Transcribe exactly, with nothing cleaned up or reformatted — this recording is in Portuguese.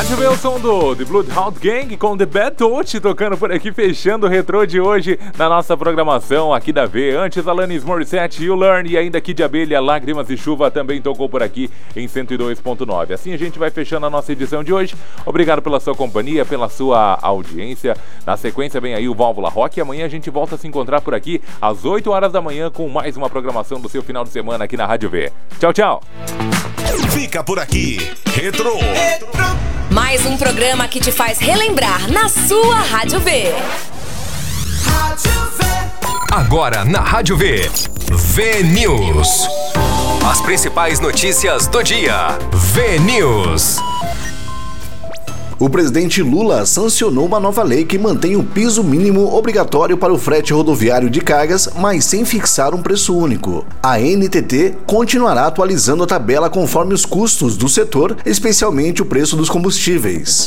Rádio V, o som do The Bloodhound Gang com The Bad Touch tocando por aqui, fechando o retrô de hoje na nossa programação aqui da V. Antes, Alanis Morissette, You Learn, e ainda Kid de Abelha, Lágrimas e Chuva também tocou por aqui em cento e dois ponto nove. Assim a gente vai fechando a nossa edição de hoje. Obrigado pela sua companhia, pela sua audiência. Na sequência vem aí o Válvula Rock e amanhã a gente volta a se encontrar por aqui às oito horas da manhã com mais uma programação do seu final de semana aqui na Rádio V. Tchau, tchau! Fica por aqui, Retrô. Retro. Mais um programa que te faz relembrar na sua Rádio V. Rádio V. Agora na Rádio V, V News. As principais notícias do dia. V News. O presidente Lula sancionou uma nova lei que mantém o piso mínimo obrigatório para o frete rodoviário de cargas, mas sem fixar um preço único. A N T T continuará atualizando a tabela conforme os custos do setor, especialmente o preço dos combustíveis.